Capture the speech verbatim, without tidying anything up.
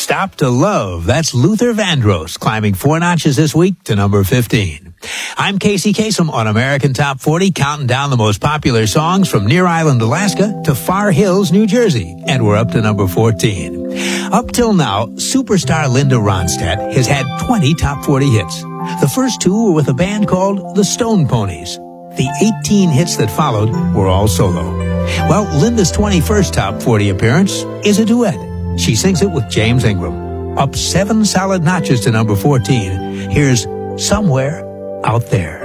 Stop to Love. That's Luther Vandross climbing four notches this week to number fifteen. I'm Casey Kasem on American Top forty, counting down the most popular songs from Near Island, Alaska to Far Hills, New Jersey. And we're up to number fourteen. Up till now, superstar Linda Ronstadt has had twenty top forty hits. The first two were with a band called the Stone Ponies. The eighteen hits that followed were all solo. Well, Linda's twenty-first top forty appearance is a duet. She sings it with James Ingram. Up seven solid notches to number fourteen. Here's Somewhere Out There.